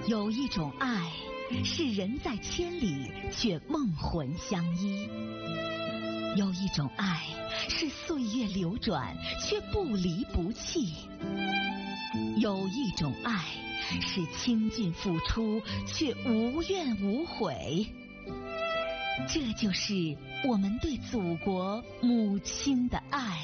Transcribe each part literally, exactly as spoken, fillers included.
有一种爱，是人在千里却梦魂相依；有一种爱，是岁月流转却不离不弃；有一种爱，是倾尽付出却无怨无悔。这就是我们对祖国母亲的爱。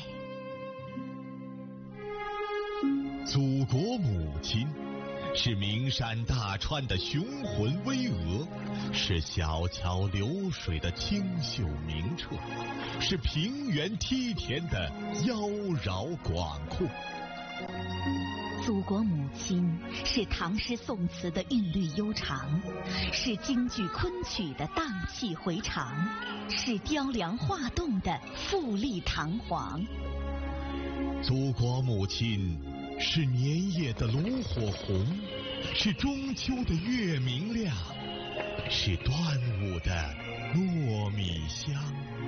祖国母亲是名山大川的雄浑巍峨，是小桥流水的清秀明澈，是平原梯田的妖娆广阔。 祖国母亲是唐诗宋词的韵律悠长，是京剧昆曲的荡气回肠，是雕梁画栋的富丽堂皇。 祖国母亲是年夜的炉火红，是中秋的月明亮，是端午的糯米香。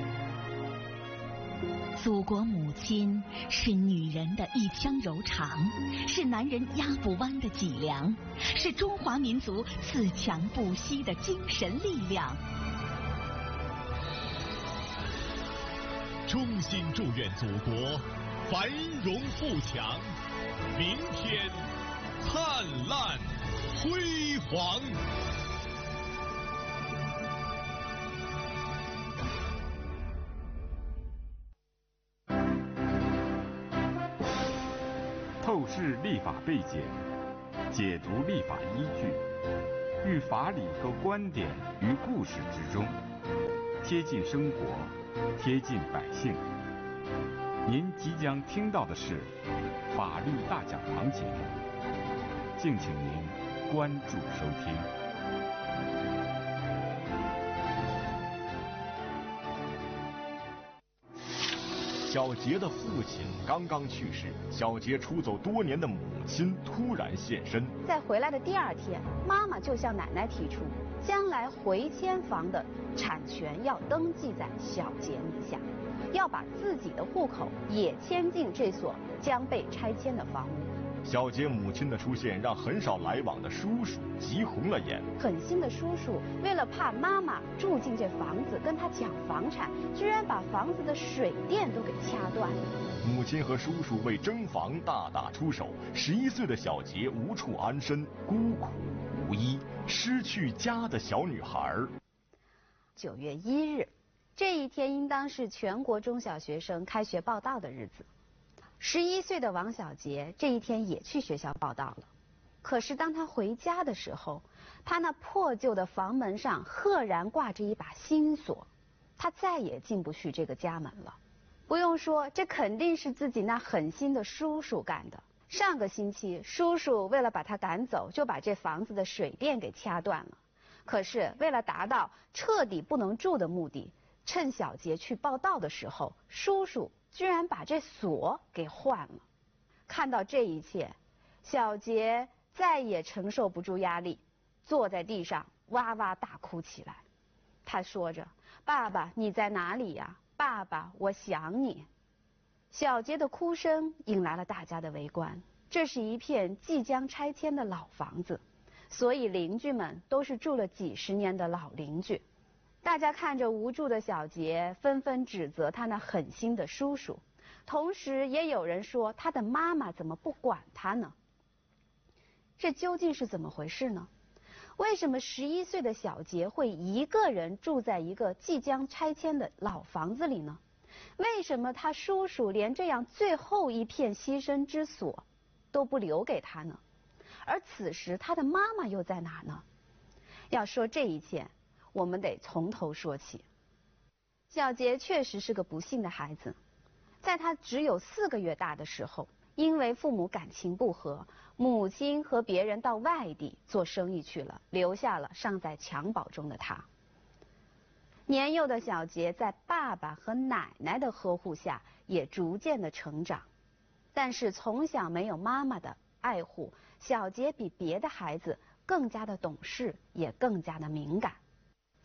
祖国母亲是女人的一腔柔肠，是男人压不弯的脊梁，是中华民族自强不息的精神力量。 衷心祝愿祖国繁荣富强，明天灿烂辉煌。 透视立法背景，解读立法依据，寓法理和观点于故事之中，贴近生活，贴近百姓。您即将听到的是法律大讲堂节目，敬请您关注收听。 小杰的父亲刚刚去世，小杰出走多年的母亲突然现身。 在回来的第二天，妈妈就向奶奶提出，将来回迁房的产权要登记在小杰名下，要把自己的户口也迁进这所将被拆迁的房屋。 小杰母亲的出现让很少来往的叔叔急红了眼。 狠心的叔叔为了怕妈妈住进这房子跟他抢房产，居然把房子的水电都给掐断了。 母亲和叔叔为争房大打出手，十一岁的小杰无处安身，孤苦无依，失去家的小女孩。 九月一日，这一天应当是全国中小学生开学报到的日子。十一岁的王小杰这一天也去学校报到了，可是当他回家的时候，他那破旧的房门上赫然挂着一把新锁，他再也进不去这个家门了。不用说，这肯定是自己那狠心的叔叔干的。上个星期，叔叔为了把他赶走，就把这房子的水电给掐断了。可是为了达到彻底不能住的目的，趁小杰去报到的时候，叔叔居然把这锁给换了。看到这一切，小杰再也承受不住压力，坐在地上哇哇大哭起来。他说着：“爸爸，你在哪里呀？爸爸，我想你。”小杰的哭声引来了大家的围观。这是一片即将拆迁的老房子，所以邻居们都是住了几十年的老邻居。大家看着无助的小杰，纷纷指责他那狠心的叔叔，同时也有人说他的妈妈怎么不管他呢？这究竟是怎么回事呢？为什么十一岁的小杰会一个人住在一个即将拆迁的老房子里呢？为什么他叔叔连这样最后一片栖身之所都不留给他呢？而此时他的妈妈又在哪呢？要说这一切，我们得从头说起。小杰确实是个不幸的孩子，在他只有四个月大的时候，因为父母感情不和，母亲和别人到外地做生意去了，留下了尚在襁褓中的他。年幼的小杰在爸爸和奶奶的呵护下也逐渐的成长，但是从小没有妈妈的爱护，小杰比别的孩子更加的懂事，也更加的敏感。